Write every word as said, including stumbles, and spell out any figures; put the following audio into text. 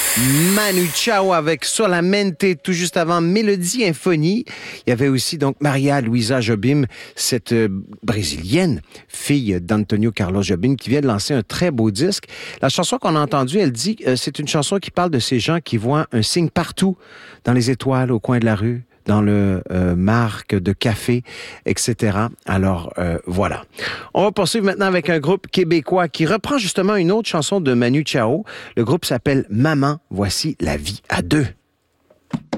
Manu Chao avec Solamente, tout juste avant Mélodie Infonie. Il y avait aussi donc Maria Luisa Jobim, cette euh, brésilienne, fille d'Antonio Carlos Jobim, qui vient de lancer un très beau disque. La chanson qu'on a entendue, elle dit, euh, c'est une chanson qui parle de ces gens qui voient un signe partout, dans les étoiles, au coin de la rue, dans le euh, marque de café, et cetera. Alors, euh, voilà. On va poursuivre maintenant avec un groupe québécois qui reprend justement une autre chanson de Manu Chao. Le groupe s'appelle Maman. Voici La vie à deux.